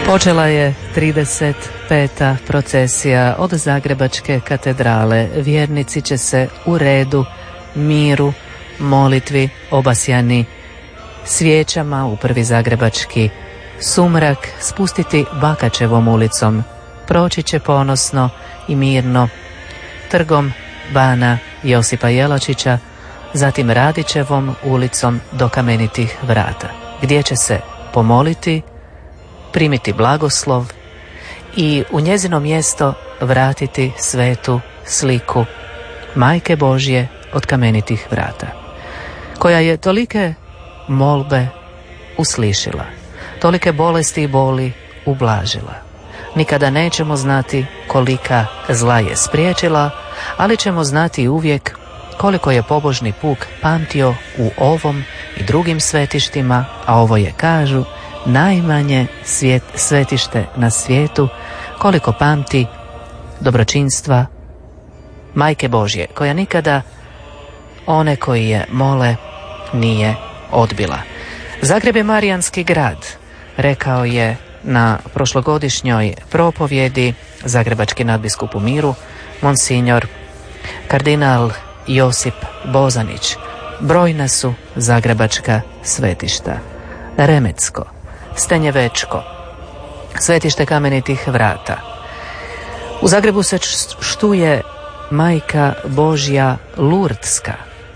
Počela je 35. procesija od Zagrebačke katedrale. Vjernici će se u redu, miru, molitvi obasjani svijećama u prvi zagrebački sumrak spustiti Bakačevom ulicom. Proći će ponosno i mirno trgom bana Josipa Jelačića, zatim Radićevom ulicom do Kamenitih vrata, gdje će se pomoliti, primiti blagoslov i u njezino mjesto vratiti svetu sliku Majke Božje od Kamenitih vrata, koja je tolike molbe uslišila, tolike bolesti i boli ublažila. Nikada nećemo znati kolika zla je spriječila, ali ćemo znati uvijek koliko je pobožni puk pamtio u ovom i drugim svetištima, a ovo je, kažu, najmanje svetište na svijetu, koliko pamti dobročinstva Majke Božje, koja nikada one koji je mole nije odbila. Zagreb je marijanski grad, rekao je na prošlogodišnjoj propovjedi zagrebački nadbiskup u miru, monsignor kardinal Josip Bozanić. Brojna su zagrebačka svetišta: Remecko, Stenjevečko, svetište Kamenitih vrata. U Zagrebu se štuje Majka Božja Lurdska.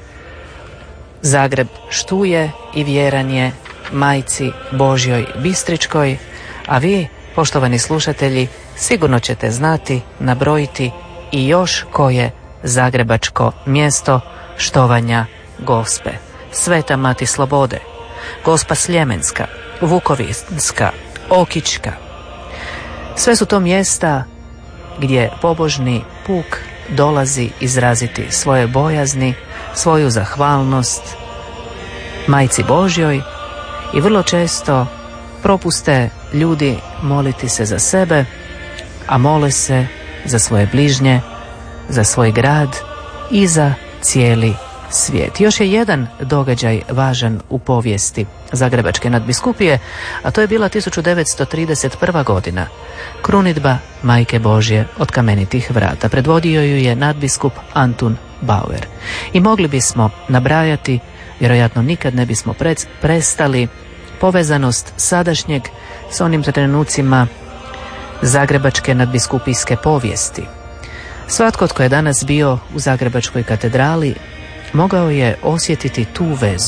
Zagreb štuje i vjeran je Majci Božjoj Bistričkoj, a vi, poštovani slušatelji, sigurno ćete znati nabrojiti i još koje zagrebačko mjesto štovanja Gospe: Sveta Mati Slobode, Gospa Sljemenska, Vukovinska, Okićka. Sve su to mjesta gdje pobožni puk dolazi izraziti svoje bojazni, svoju zahvalnost Majci Božjoj i vrlo često propuste ljudi moliti se za sebe, a mole se za svoje bližnje, za svoj grad i za cijeli svijet. Još je jedan događaj važan u povijesti Zagrebačke nadbiskupije, a to je bila 1931. godina, krunidba Majke Božje od Kamenitih vrata. Predvodio ju je nadbiskup Antun Bauer. I mogli bismo nabrajati, vjerojatno nikad ne bismo prestali, povezanost sadašnjeg s onim trenucima Zagrebačke nadbiskupijske povijesti. Svatko tko je danas bio u Zagrebačkoj katedrali mogao je osjetiti tu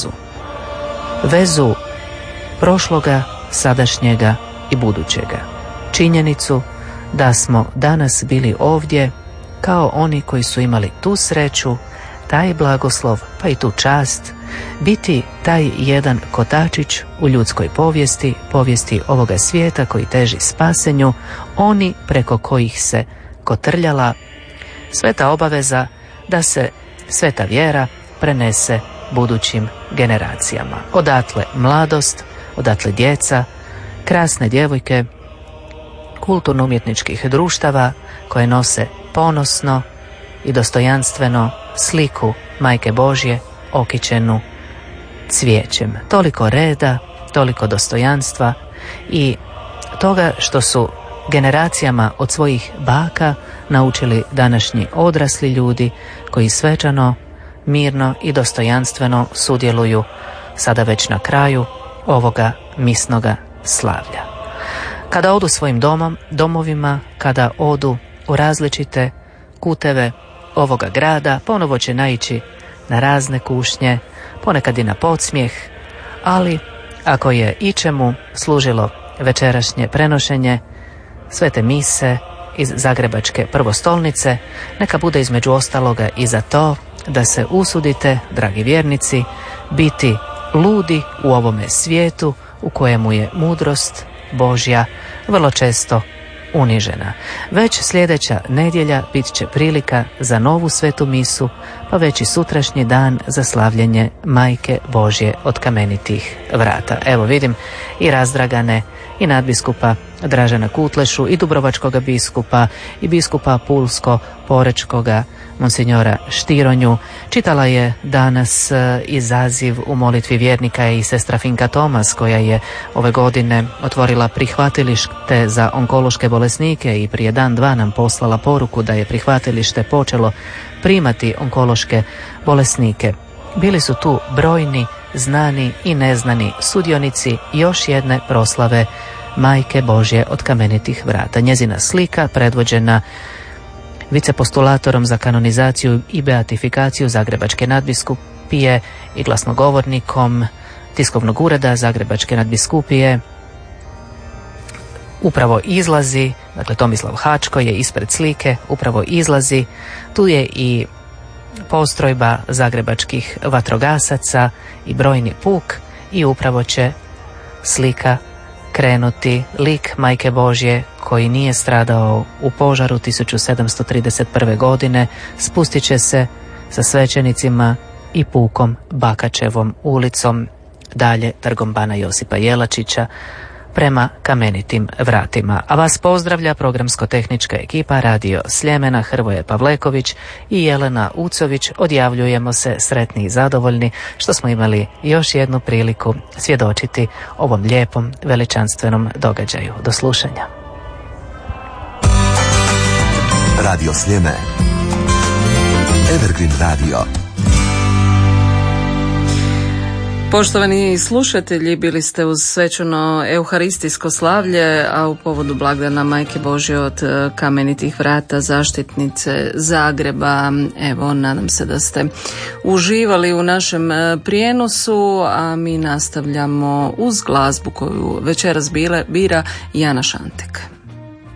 vezu prošloga, sadašnjega i budućega. Činjenicu da smo danas bili ovdje kao oni koji su imali tu sreću, taj blagoslov, pa i tu čast, biti taj jedan kotačić u ljudskoj povijesti ovoga svijeta koji teži spasenju, oni preko kojih se kotrljala sveta obaveza da se sveta vjera prenese budućim generacijama. Odatle mladost, odatle djeca, krasne djevojke kulturno-umjetničkih društava koje nose ponosno i dostojanstveno sliku Majke Božje okićenu cvijećem. Toliko reda, toliko dostojanstva i toga što su generacijama od svojih baka naučili današnji odrasli ljudi koji svečano, mirno i dostojanstveno sudjeluju sada već na kraju ovoga misnoga slavlja. Kada odu svojim domovima, kada odu u različite kuteve ovoga grada, ponovo će naići na razne kušnje, ponekad i na podsmijeh, ali ako je ičemu služilo večerašnje prenošenje svete mise iz Zagrebačke prvostolnice, neka bude između ostaloga i za to da se usudite, dragi vjernici, biti ludi u ovome svijetu u kojemu je mudrost Božja vrlo često unižena. Već sljedeća nedjelja bit će prilika za novu svetu misu, pa već i sutrašnji dan za slavljenje Majke Božje od kamenitih vrata. Evo vidim i razdragane i nadbiskupa Dražena Kutlešu i dubrovačkoga biskupa i biskupa Pulsko-Porečkoga monsinjora Štironju. Čitala je danas i zaziv u molitvi vjernika i sestra Finka Tomas, koja je ove godine otvorila prihvatilište za onkološke bolesnike i prije dan dva nam poslala poruku da je prihvatilište počelo primati onkološke bolesnike. Bili su tu brojni, znani i neznani sudionici još jedne proslave Majke Božje od kamenitih vrata. Njezina slika, predvođena vicepostulatorom za kanonizaciju i beatifikaciju Zagrebačke nadbiskupije i glasnogovornikom tiskovnog ureda Zagrebačke nadbiskupije, upravo izlazi, dakle Tomislav Hačko je ispred slike, upravo izlazi. Tu je i postrojba zagrebačkih vatrogasaca i brojni puk i upravo će slika krenuti. Lik Majke Božje koji nije stradao u požaru 1731. godine spustit će se sa svećenicima i pukom Bakačevom ulicom, dalje trgom Bana Josipa Jelačića prema kamenitim vratima. A vas pozdravlja programsko-tehnička ekipa Radio Sljemena, Hrvoje Pavleković i Jelena Ucović. Odjavljujemo se sretni i zadovoljni što smo imali još jednu priliku svjedočiti ovom lijepom veličanstvenom događaju. Do slušanja. Radio Sljeme, Evergreen Radio. Poštovani slušatelji, bili ste uz svečano euharistijsko slavlje, a u povodu blagdana Majke Božje od kamenitih vrata, zaštitnice Zagreba. Evo, nadam se da ste uživali u našem prijenosu, a mi nastavljamo uz glazbu koju večeras bira Jana Šantek.